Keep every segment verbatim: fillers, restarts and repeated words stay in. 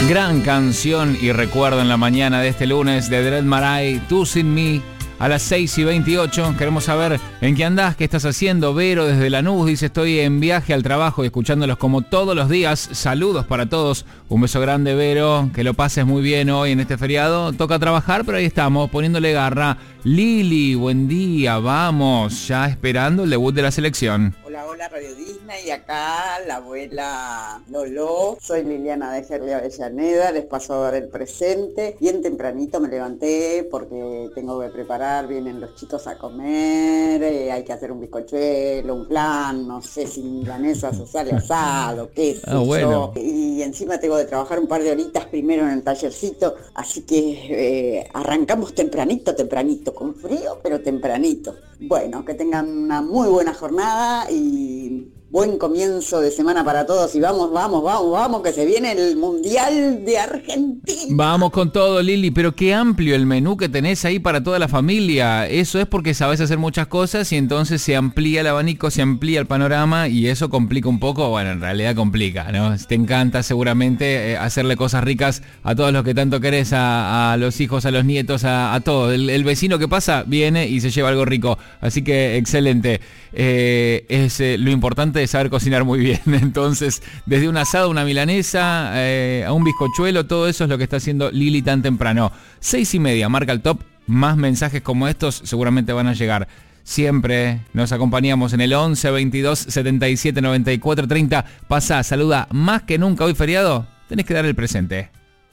Gran canción y recuerdo en la mañana de este lunes de Dread Marai, Tú Sin Me, a las seis y veintiocho. Queremos saber en qué andás, qué estás haciendo. Vero desde Lanús dice: estoy en viaje al trabajo y escuchándolos como todos los días. Saludos para todos. Un beso grande, Vero. Que lo pases muy bien hoy en este feriado. Toca trabajar, pero ahí estamos, poniéndole garra. Lili, buen día. Vamos, ya esperando el debut de la selección. Hola, hola Radio Disney, y acá la abuela Lolo. Soy Liliana de Gerli Avellaneda, les paso a dar el presente. Bien tempranito me levanté porque tengo que preparar, vienen los chicos a comer, eh, hay que hacer un bizcochuelo, un flan, no sé si milanesa se sale asado, qué sé ah, bueno. yo. Y encima tengo que trabajar un par de horitas primero en el tallercito, así que eh, arrancamos tempranito, tempranito, con frío, pero tempranito. Bueno, que tengan una muy buena jornada y buen comienzo de semana para todos. Y vamos, vamos, vamos, vamos, que se viene el Mundial de Argentina. Vamos con todo, Lili, pero qué amplio el menú que tenés ahí para toda la familia. Eso es porque sabés hacer muchas cosas y entonces se amplía el abanico, se amplía el panorama y eso complica un poco. Bueno, en realidad complica, ¿no? Te encanta seguramente eh, hacerle cosas ricas a todos los que tanto querés, a, a los hijos, a los nietos, a, a todo. El, el vecino que pasa viene y se lleva algo rico. Así que excelente. Eh, es eh, lo importante es saber cocinar muy bien. Entonces, desde un asado, una milanesa, eh, a un bizcochuelo, todo eso es lo que está haciendo Lili tan temprano. Seis y media, marca el top. Más mensajes como estos seguramente van a llegar. Siempre nos acompañamos en el once, veintidós, setenta y siete, noventa y cuatro, treinta. Pasá, saluda. Más que nunca hoy feriado, tenés que dar el presente.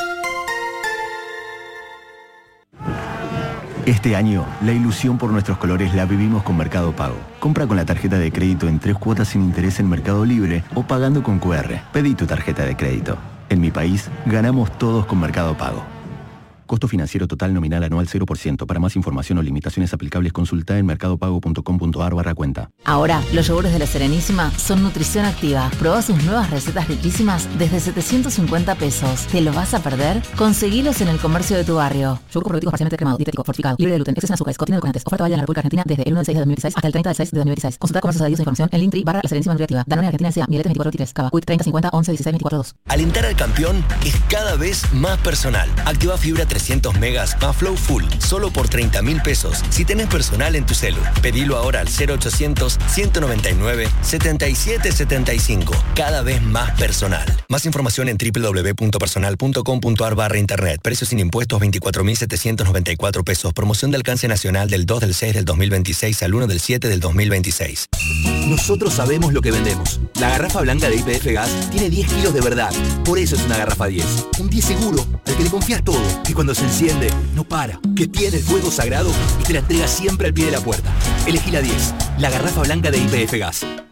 Este año, la ilusión por nuestros colores la vivimos con Mercado Pago. Compra con la tarjeta de crédito en tres cuotas sin interés en Mercado Libre o pagando con cu erre. Pedí tu tarjeta de crédito. En mi país, ganamos todos con Mercado Pago. Costo financiero total nominal anual cero por ciento. Para más información o limitaciones aplicables, consulta en mercadopago.com.ar barra cuenta. Ahora, los yogures de La Serenísima son nutrición activa. Probá sus nuevas recetas riquísimas desde setecientos cincuenta pesos. ¿Te lo vas a perder? Conseguilos en el comercio de tu barrio. Yogur con probióticos parcialmente cremado, dietético, fortificado, libre de gluten, exceso en azúcares, contiene edulcorantes. Oferta válida en la República Argentina desde el uno del seis de dos mil dieciséis hasta el treinta del seis de dos mil dieciséis. Consulta comercios adheridos a información en Linktree barra La Serenísima Nutriactiva. Danone Argentina S A, Miletes veinticuatro veintitrés, Cava, Quick treinta cincuenta once dieciséis veinticuatro dos. Alentar al campeón es cada vez más personal. Activa fibra trescientos megas más Flow Full, solo por treinta mil pesos. Si tenés personal en tu celu, pedilo ahora al cero ochocientos, ciento noventa y nueve, setenta y siete setenta y cinco. Cada vez más personal. Más información en doble u doble u doble u punto personal punto com punto ar barra internet. Precios sin impuestos veinticuatro mil setecientos noventa y cuatro pesos. Promoción de alcance nacional del dos del seis del dos mil veintiséis al uno del siete del dos mil veintiséis. Nosotros sabemos lo que vendemos. La garrafa blanca de Y P F Gas tiene diez kilos de verdad. Por eso es una garrafa diez. Un diez seguro, al que le confías todo. Y cuando se enciende, no para. Que tiene el fuego sagrado y te la entrega siempre al pie de la puerta. Elegí la diez, la garrafa blanca de Y P F Gas.